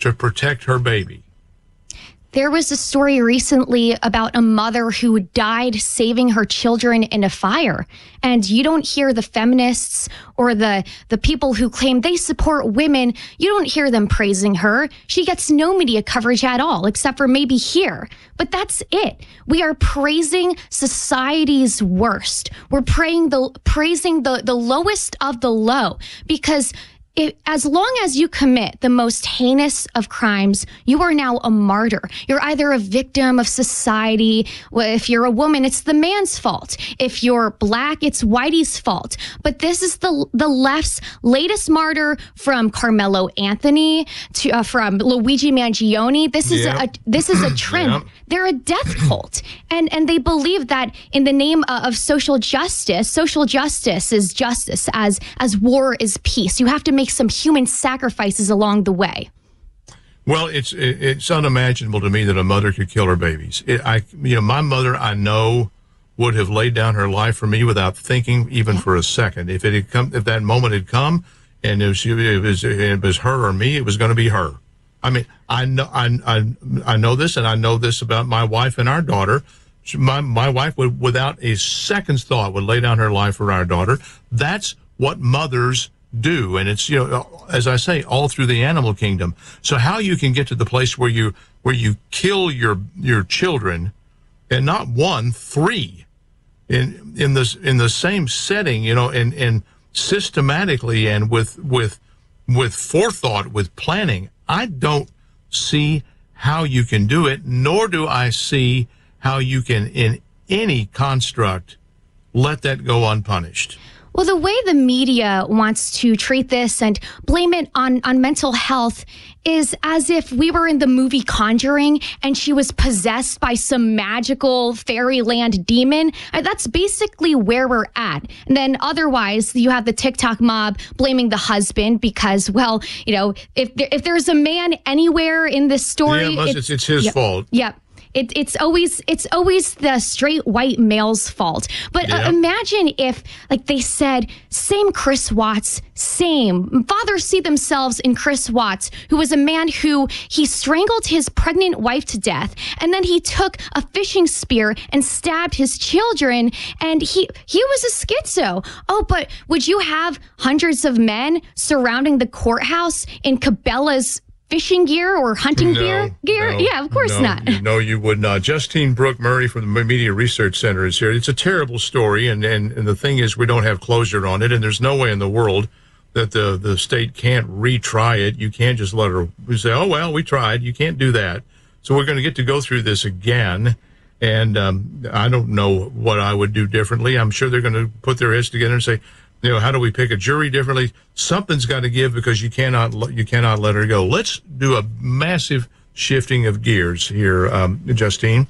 to protect her baby. There was a story recently about a mother who died saving her children in a fire. And you don't hear the feminists or the people who claim they support women, you don't hear them praising her. She gets no media coverage at all, except for maybe here. But that's it. We are praising society's worst. We're praising the lowest of the low, because as long as you commit the most heinous of crimes, you are now a martyr. You're either a victim of society. If you're a woman, it's the man's fault. If you're black, it's whitey's fault. But this is the left's latest martyr, from Carmelo Anthony to from Luigi Mangione. This is a trend. Yep. They're a death cult, and they believe that in the name of social justice is justice, as war is peace. You have to make some human sacrifices along the way. Well, it's unimaginable to me that a mother could kill her babies. My mother, I know, would have laid down her life for me without thinking even for a second. If that moment had come, and it was her or me, it was going to be her. I mean, I know this, and I know this about my wife and our daughter. My wife would, without a second's thought, would lay down her life for our daughter. That's what mothers do, and it's, as I say, all through the animal kingdom. So how you can get to the place where you kill your children, and not one, three, in the same setting, and systematically and with forethought, with planning. I don't see how you can do it, nor do I see how you can, in any construct, let that go unpunished. Well, the way the media wants to treat this and blame it on mental health is as if we were in the movie Conjuring and she was possessed by some magical fairyland demon. That's basically where we're at. And then otherwise, you have the TikTok mob blaming the husband because, well, if there's a man anywhere in this story, it's his fault. Yep. It's always the straight white male's fault. But imagine if, like they said, same Chris Watts, same. Fathers see themselves in Chris Watts, who was a man who he strangled his pregnant wife to death, and then he took a fishing spear and stabbed his children, and he was a schizo. Oh, but would you have hundreds of men surrounding the courthouse in Cabela's fishing gear or hunting gear? No, yeah, of course not. No, you would not. Justine Brooke Murray from the Media Research Center is here. It's a terrible story, and the thing is, we don't have closure on it, and there's no way in the world that the state can't retry it. You can't just let her say, oh, well, we tried. You can't do that. So we're going to go through this again, and I don't know what I would do differently. I'm sure they're going to put their heads together and say, how do we pick a jury differently? Something's got to give, because you cannot let her go. Let's do a massive shifting of gears here, Justine.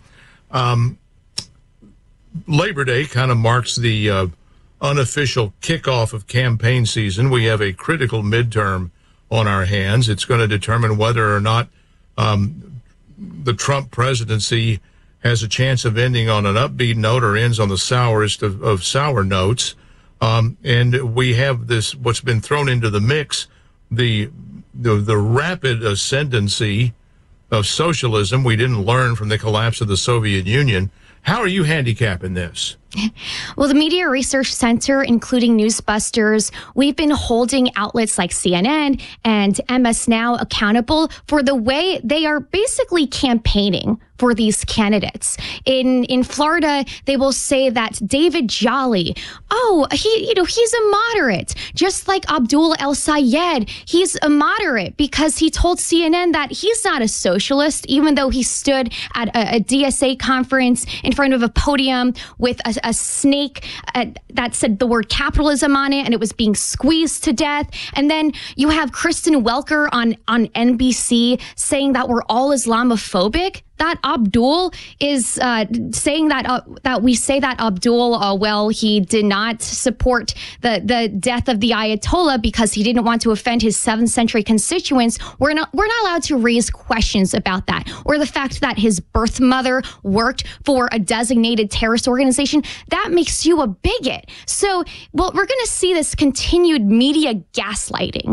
Labor Day kind of marks the unofficial kickoff of campaign season. We have a critical midterm on our hands. It's going to determine whether or not the Trump presidency has a chance of ending on an upbeat note or ends on the sourest of sour notes. And we have this, what's been thrown into the mix, the rapid ascendancy of socialism we didn't learn from the collapse of the Soviet Union. How are you handicapping this? Well, the Media Research Center, including Newsbusters, we've been holding outlets like CNN and MS Now accountable for the way they are basically campaigning for these candidates. In Florida, they will say that David Jolly, he's a moderate, just like Abdul El Sayed. He's a moderate because he told CNN that he's not a socialist, even though he stood at a DSA conference in front of a podium with a snake that said the word capitalism on it, and it was being squeezed to death. And then you have Kristen Welker on NBC saying that we're all Islamophobic. That Abdul is saying that we say that Abdul, he did not support the death of the Ayatollah because he didn't want to offend his 7th century constituents. We're not allowed to raise questions about that, or the fact that his birth mother worked for a designated terrorist organization. That makes you a bigot. So, we're going to see this continued media gaslighting.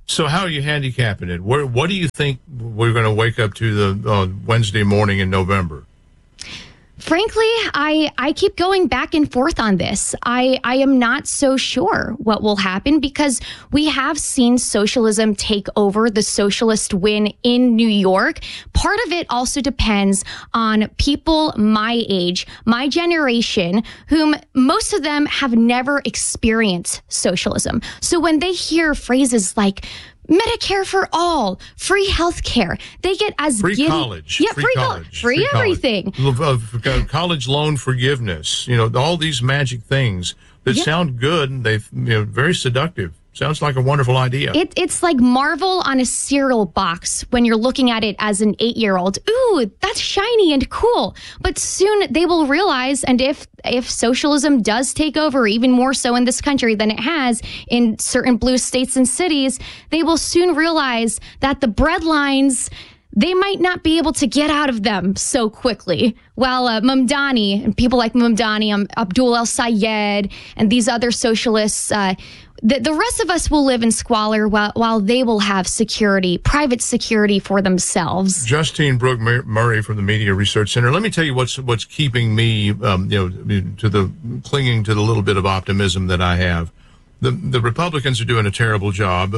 So how are you handicapping it? What do you think we're going to wake up to the Wednesday morning in November? Frankly, I keep going back and forth on this. I am not so sure what will happen because we have seen socialism take over, the socialist win in New York. Part of it also depends on people my age, my generation, whom most of them have never experienced socialism. So when they hear phrases like Medicare for all, free health care, they get as free giddy. college, Yeah, free college, free everything. College loan forgiveness, all these magic things that sound good and they very seductive. Sounds like a wonderful idea. It's like Marvel on a cereal box when you're looking at it as an 8-year-old. Ooh, that's shiny and cool. But soon they will realize, and if socialism does take over, even more so in this country than it has in certain blue states and cities, they will soon realize that the bread lines, they might not be able to get out of them so quickly. While Mamdani and people like Mamdani, Abdul El-Sayed, and these other socialists, the rest of us will live in squalor while they will have security, private security for themselves. Justine Brooke Murray from the Media Research Center. Let me tell you what's keeping me, clinging to the little bit of optimism that I have. The Republicans are doing a terrible job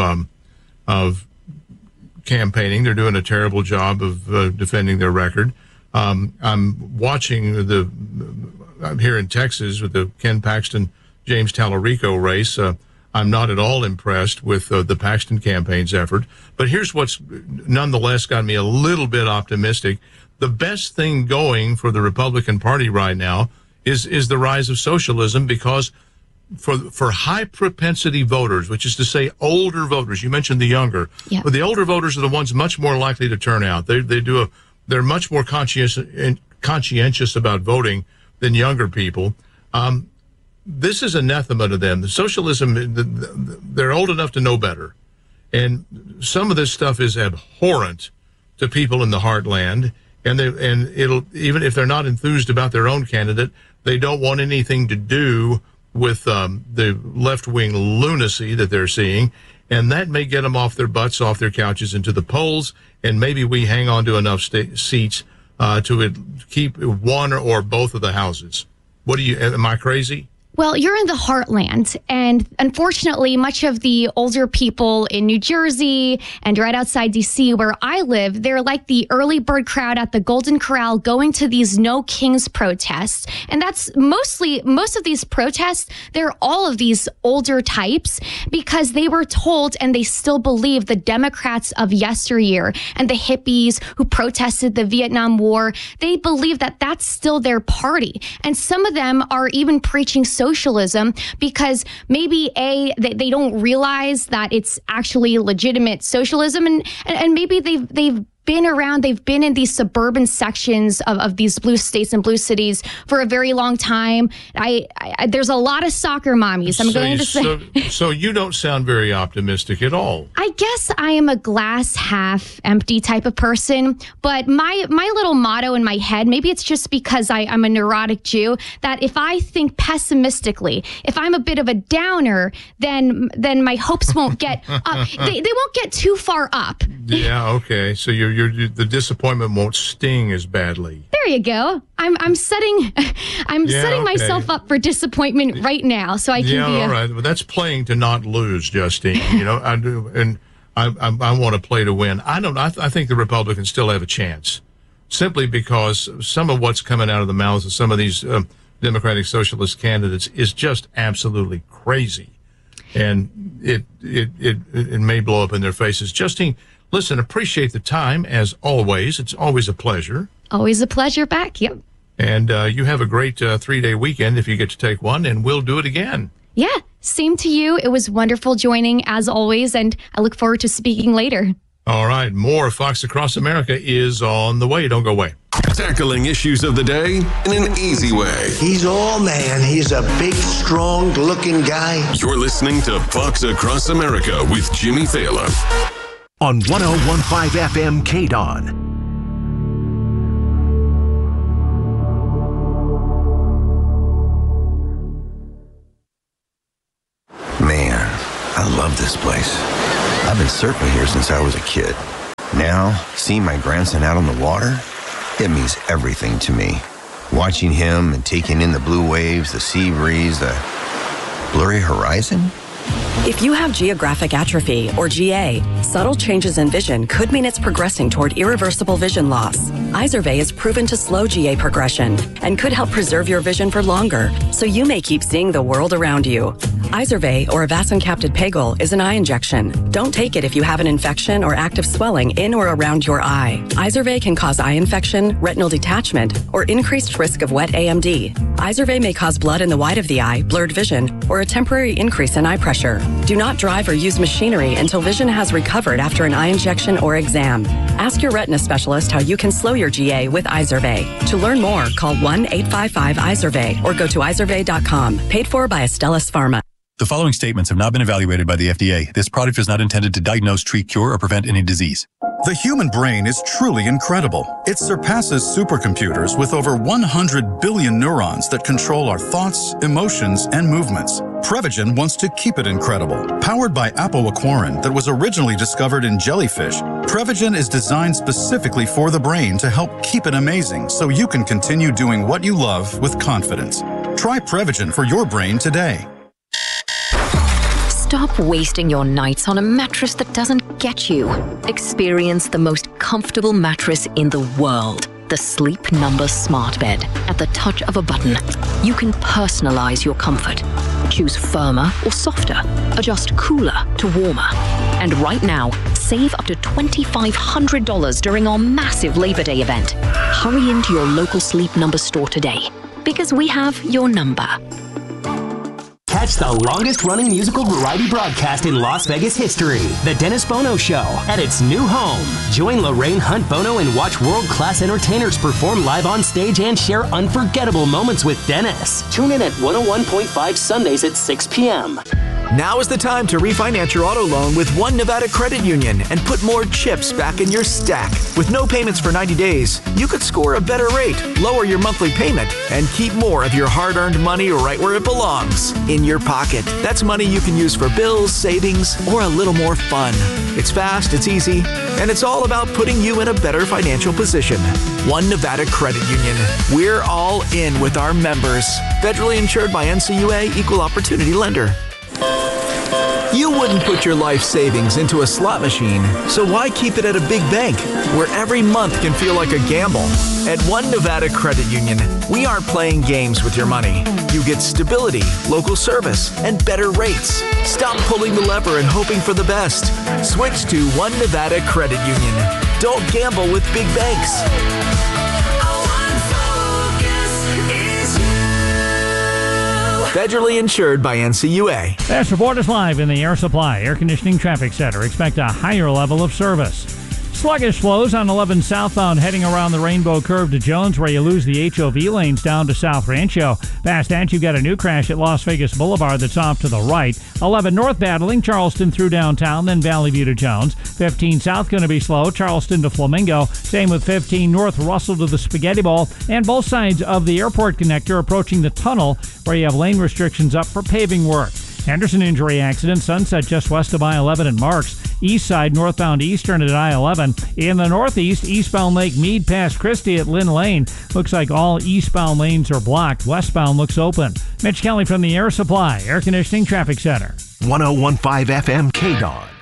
of campaigning. They're doing a terrible job of defending their record. I'm watching I'm here in Texas with the Ken Paxton James Tallarico race. I'm not at all impressed with the Paxton campaign's effort. But here's what's nonetheless got me a little bit optimistic. The best thing going for the Republican Party right now is the rise of socialism, because for high propensity voters, which is to say older voters, you mentioned the younger, but the older voters are the ones much more likely to turn out. They're much more conscientious about voting than younger people. This is anathema to them. The socialism, they're old enough to know better. And some of this stuff is abhorrent to people in the heartland. And it'll, even if they're not enthused about their own candidate, they don't want anything to do with the left-wing lunacy that they're seeing. And that may get them off their butts, off their couches, into the polls. And maybe we hang on to enough seats to keep one or both of the houses. Am I crazy? Well, you're in the heartland, and unfortunately, much of the older people in New Jersey and right outside D.C. where I live, they're like the early bird crowd at the Golden Corral going to these No Kings protests. And that's most of these protests, they're all of these older types because they were told, and they still believe, the Democrats of yesteryear and the hippies who protested the Vietnam War, they believe that that's still their party. And some of them are even preaching socialism because maybe they don't realize that it's actually legitimate socialism, and maybe they've been in these suburban sections of these blue states and blue cities for a very long time. There's a lot of soccer mommies. So you don't sound very optimistic at all. I guess I am a glass half empty type of person, but my little motto in my head, maybe it's just because I'm a neurotic Jew, that if I think pessimistically, if I'm a bit of a downer, then my hopes won't get up. They won't get too far up. Yeah, okay. So the disappointment won't sting as badly. There you go. I'm setting myself up for disappointment right now, so I can be. All right. Well, that's playing to not lose, Justine. I do, and I want to play to win. I think the Republicans still have a chance, simply because some of what's coming out of the mouths of some of these Democratic Socialist candidates is just absolutely crazy, and it may blow up in their faces. Justine, listen, appreciate the time, as always. It's always a pleasure. Always a pleasure back, yep. And you have a great 3-day weekend if you get to take one, and we'll do it again. Yeah, same to you. It was wonderful joining, as always, and I look forward to speaking later. All right, more Fox Across America is on the way. Don't go away. Tackling issues of the day in an easy way. He's all man. He's a big, strong-looking guy. You're listening to Fox Across America with Jimmy Failla on 101.5 FM KDON. Man, I love this place. I I've been surfing here since I was a kid. Now, seeing my grandson out on the water, it means everything to me. Watching him and taking in the blue waves, the sea breeze, the blurry horizon. If you have geographic atrophy, or GA, subtle changes in vision could mean it's progressing toward irreversible vision loss. Izervay is proven to slow GA progression and could help preserve your vision for longer, so you may keep seeing the world around you. Izervay, or avacincaptad pegol, is an eye injection. Don't take it if you have an infection or active swelling in or around your eye. Izervay can cause eye infection, retinal detachment, or increased risk of wet AMD. Izervay may cause blood in the white of the eye, blurred vision, or a temporary increase in eye pressure. Do not drive or use machinery until vision has recovered after an eye injection or exam. Ask your retina specialist how you can slow your GA with Izervay. To learn more, call 1-855-IZERVAY or go to izervay.com. Paid for by Astellas Pharma. The following statements have not been evaluated by the FDA. This product is not intended to diagnose, treat, cure, or prevent any disease. The human brain is truly incredible. It surpasses supercomputers with over 100 billion neurons that control our thoughts, emotions, and movements. Prevagen wants to keep it incredible. Powered by apoaquarin that was originally discovered in jellyfish, Prevagen is designed specifically for the brain to help keep it amazing so you can continue doing what you love with confidence. Try Prevagen for your brain today. Stop wasting your nights on a mattress that doesn't get you. Experience the most comfortable mattress in the world. The Sleep Number Smart Bed. At the touch of a button, you can personalize your comfort. Choose firmer or softer. Adjust cooler to warmer. And right now, save up to $2,500 during our massive Labor Day event. Hurry into your local Sleep Number store today, because we have your number. Catch the longest-running musical variety broadcast in Las Vegas history, The Dennis Bono Show, at its new home. Join Lorraine Hunt Bono and watch world-class entertainers perform live on stage and share unforgettable moments with Dennis. Tune in at 101.5 Sundays at 6 p.m. Now is the time to refinance your auto loan with One Nevada Credit Union and put more chips back in your stack. With no payments for 90 days, you could score a better rate, lower your monthly payment, and keep more of your hard-earned money right where it belongs, in your pocket. That's money you can use for bills, savings, or a little more fun. It's fast, it's easy, and it's all about putting you in a better financial position. One Nevada Credit Union. We're all in with our members. Federally insured by NCUA, Equal Opportunity Lender. You wouldn't put your life savings into a slot machine, so why keep it at a big bank where every month can feel like a gamble? At One Nevada Credit Union, we aren't playing games with your money. You get stability, local service, and better rates. Stop pulling the lever and hoping for the best. Switch to One Nevada Credit Union. Don't gamble with big banks. Federally insured by NCUA. Fast Report is live in the Air Supply Air Conditioning Traffic Center. Expect a higher level of service. Sluggish flows on 11 southbound heading around the Rainbow Curve to Jones, where you lose the HOV lanes down to South Rancho. Past that, you got a new crash at Las Vegas Boulevard that's off to the right. 11 north battling Charleston through downtown, then Valley View to Jones. 15 south going to be slow, Charleston to Flamingo. Same with 15 north, Russell to the Spaghetti Bowl. And both sides of the airport connector approaching the tunnel, where you have lane restrictions up for paving work. Henderson injury accident, Sunset just west of I-11 and Marks. East side, northbound Eastern at I-11. In the northeast, eastbound Lake Mead past Christie at Lynn Lane. Looks like all eastbound lanes are blocked. Westbound looks open. Mitch Kelly from the Air Supply Air Conditioning Traffic Center. 101.5 FM KDON.